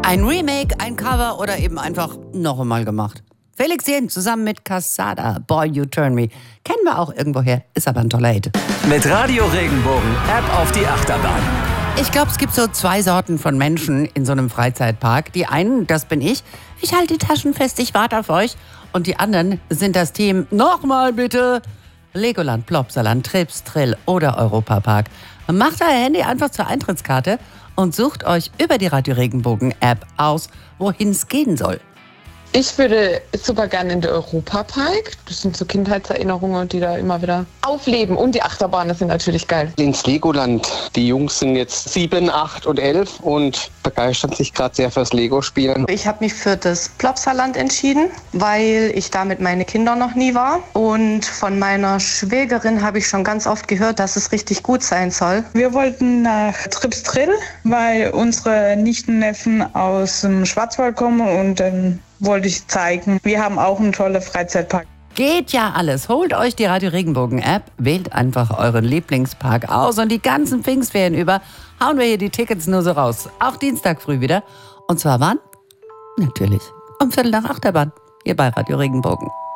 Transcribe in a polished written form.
Ein Remake, ein Cover oder eben einfach noch einmal gemacht. Felix Jähn zusammen mit Casada, Boy You Turn Me. Kennen wir auch irgendwoher, ist aber ein toller Hit. Mit Radio Regenbogen Ab auf die Achterbahn. Ich glaube, es gibt so 2 Sorten von Menschen in so einem Freizeitpark. Die einen, das bin ich halte die Taschen fest, ich warte auf euch. Und die anderen sind das Team, nochmal bitte, Legoland, Plopsaland, Trips, Trill oder Europapark. Macht euer Handy einfach zur Eintrittskarte und sucht euch über die Radio Regenbogen App aus, wohin es gehen soll. Ich würde super gerne in den Europapark. Das sind so Kindheitserinnerungen, die da immer wieder aufleben. Und die Achterbahnen sind natürlich geil. Ins Legoland. Die Jungs sind jetzt 7, 8 und 11 und begeistern sich gerade sehr fürs Lego-Spielen. Ich habe mich für das Plopsaland entschieden, weil ich da mit meinen Kindern noch nie war. Und von meiner Schwägerin habe ich schon ganz oft gehört, dass es richtig gut sein soll. Wir wollten nach Trips Trill, weil unsere Nichten-Neffen aus dem Schwarzwald kommen und dann wollte ich zeigen, wir haben auch einen tollen Freizeitpark. Geht ja alles. Holt euch die Radio Regenbogen App, wählt einfach euren Lieblingspark aus und die ganzen Pfingstferien über hauen wir hier die Tickets nur so raus. Auch Dienstag früh wieder. Und zwar wann? Natürlich um 7:45 Achterbahn hier bei Radio Regenbogen.